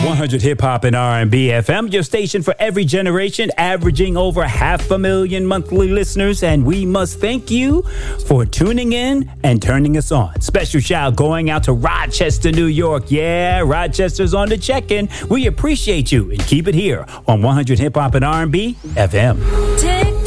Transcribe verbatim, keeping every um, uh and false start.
one hundred Hip Hop and R and B F M, your station for every generation, averaging over half a million monthly listeners. And we must thank you for tuning in and turning us on. Special shout going out to Rochester, New York. Yeah, Rochester's on the check-in. We appreciate you and keep it here on one hundred Hip Hop and R and B F M.